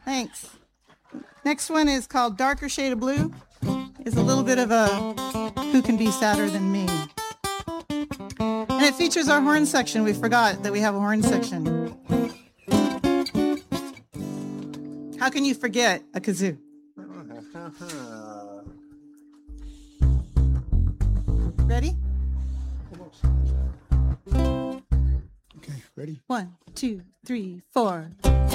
Thanks. Next one is called Darker Shade of Blue. It's a little bit of a who can be sadder than me. And it features our horn section. We forgot that we have a horn section. How can you forget a kazoo? Ready? Okay, ready? 1, 2, 3, 4.